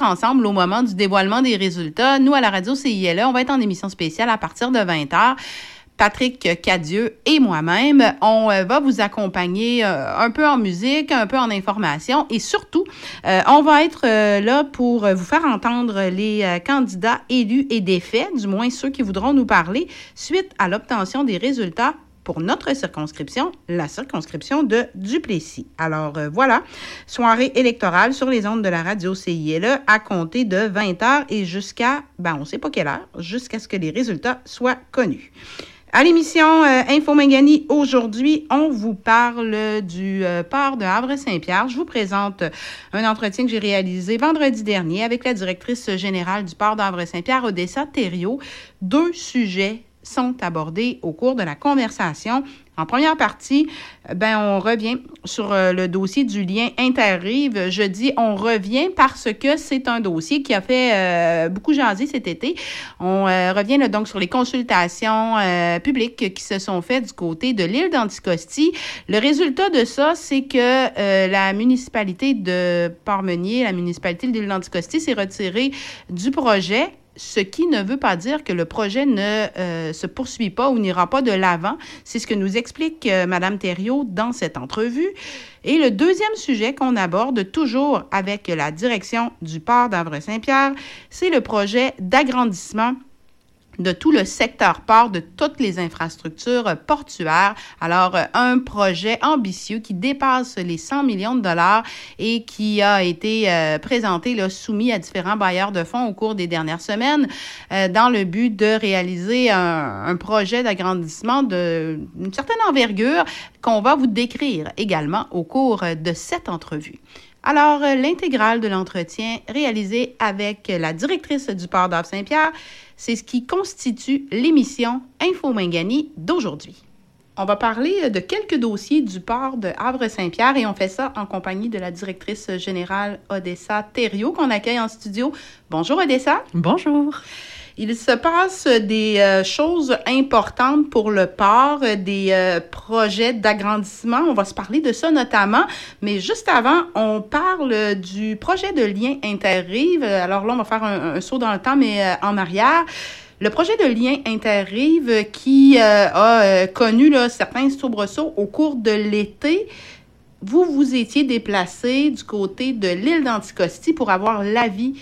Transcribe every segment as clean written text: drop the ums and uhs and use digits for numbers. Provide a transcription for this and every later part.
être ensemble au moment du dévoilement des résultats. Nous, à la radio CILE, on va être en émission spéciale à partir de 20h. Patrick Cadieux et moi-même, on va vous accompagner un peu en musique, un peu en information et surtout, on va être là pour vous faire entendre les candidats élus et défaits, du moins ceux qui voudront nous parler, suite à l'obtention des résultats pour notre circonscription, la circonscription de Duplessis. Alors voilà, soirée électorale sur les ondes de la radio CILE à compter de 20h et jusqu'à, on ne sait pas quelle heure, jusqu'à ce que les résultats soient connus. À l'émission Info Mangani, aujourd'hui, on vous parle du port de Havre-Saint-Pierre. Je vous présente un entretien que j'ai réalisé vendredi dernier avec la directrice générale du port d'Havre-Saint-Pierre, Odessa Thériault. 2 sujets sont abordés au cours de la conversation. En première partie, on revient sur le dossier du lien interrive. Je dis on revient parce que c'est un dossier qui a fait beaucoup jaser cet été. On revient là, donc sur les consultations publiques qui se sont faites du côté de l'île d'Anticosti. Le résultat de ça, c'est que la municipalité de Port-Meunier, la municipalité de l'île d'Anticosti s'est retirée du projet. Ce qui ne veut pas dire que le projet ne se poursuit pas ou n'ira pas de l'avant. C'est ce que nous explique Mme Thériault dans cette entrevue. Et le deuxième sujet qu'on aborde toujours avec la direction du port d'Havre-Saint-Pierre, c'est le projet d'agrandissement de tout le secteur port, de toutes les infrastructures portuaires. Alors, un projet ambitieux qui dépasse les 100 millions de dollars et qui a été présenté, là, soumis à différents bailleurs de fonds au cours des dernières semaines dans le but de réaliser un projet d'agrandissement d'une certaine envergure qu'on va vous décrire également au cours de cette entrevue. Alors, l'intégrale de l'entretien réalisé avec la directrice du port d'Havre-Saint-Pierre, c'est ce qui constitue l'émission Info Mangani d'aujourd'hui. On va parler de quelques dossiers du port de Havre-Saint-Pierre et on fait ça en compagnie de la directrice générale Odessa Thériault qu'on accueille en studio. Bonjour Odessa. Bonjour. Il se passe des choses importantes pour le port, des projets d'agrandissement. On va se parler de ça notamment. Mais juste avant, on parle du projet de lien interrive. Alors là, on va faire un saut dans le temps, mais en arrière. Le projet de lien interrive qui a connu là, certains soubresauts au cours de l'été. Vous étiez déplacé du côté de l'île d'Anticosti pour avoir l'avis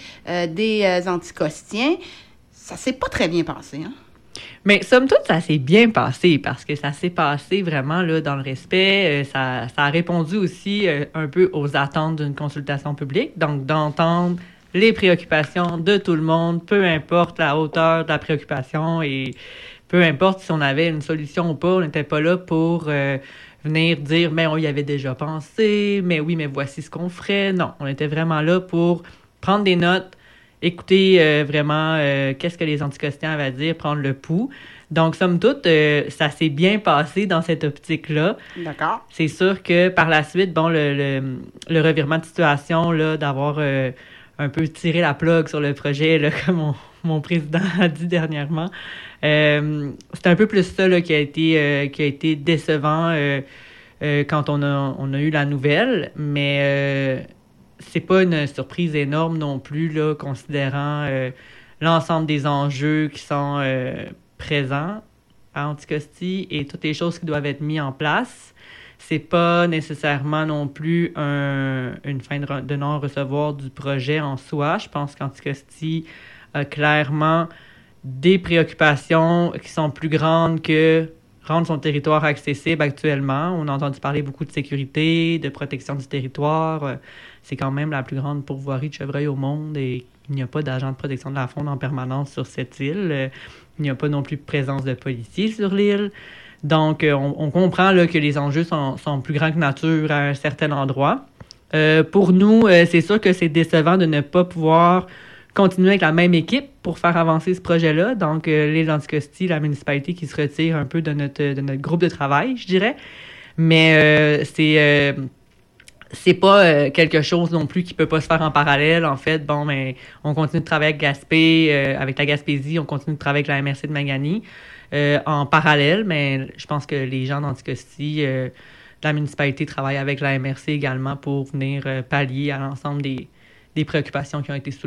des Anticostiens. Ça s'est pas très bien passé, hein? Mais somme toute, ça s'est bien passé parce que ça s'est passé vraiment là, dans le respect. Ça a répondu aussi un peu aux attentes d'une consultation publique, donc d'entendre les préoccupations de tout le monde, peu importe la hauteur de la préoccupation et peu importe si on avait une solution ou pas, on n'était pas là pour venir dire « mais on y avait déjà pensé, mais oui, mais voici ce qu'on ferait ». Non, on était vraiment là pour prendre des notes, écouter vraiment qu'est-ce que les anticostiens avaient à dire, prendre le pouls. Donc, somme toute, ça s'est bien passé dans cette optique-là. D'accord. C'est sûr que par la suite, le revirement de situation, là, d'avoir un peu tiré la plug sur le projet, là, comme mon président a dit dernièrement, c'est un peu plus ça là, qui a été décevant quand on a eu la nouvelle, mais c'est pas une surprise énorme non plus, là, considérant l'ensemble des enjeux qui sont présents à Anticosti et toutes les choses qui doivent être mises en place. C'est pas nécessairement non plus une fin de non-recevoir du projet en soi. Je pense qu'Anticosti a clairement des préoccupations qui sont plus grandes que rendre son territoire accessible actuellement. On a entendu parler beaucoup de sécurité, de protection du territoire. C'est quand même la plus grande pourvoirie de chevreuils au monde et il n'y a pas d'agent de protection de la faune en permanence sur cette île. Il n'y a pas non plus de présence de policiers sur l'île. Donc, on comprend là, que les enjeux sont plus grands que nature à un certain endroit. Pour nous, c'est sûr que c'est décevant de ne pas pouvoir continuer avec la même équipe pour faire avancer ce projet-là. Donc, l'île d'Anticosti, la municipalité qui se retire un peu de notre groupe de travail, je dirais. Mais c'est pas quelque chose non plus qui peut pas se faire en parallèle. En fait, on continue de travailler avec Gaspé, avec la Gaspésie, on continue de travailler avec la MRC de Mangani en parallèle, mais je pense que les gens d'Anticosti, la municipalité travaille avec la MRC également pour venir pallier à l'ensemble des préoccupations qui ont été soulevées.